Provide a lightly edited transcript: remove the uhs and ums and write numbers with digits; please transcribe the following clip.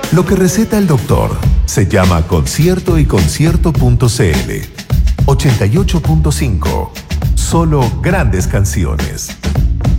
Lo que receta el doctor se llama Concierto y Concierto.cl. 88.5. Solo grandes canciones.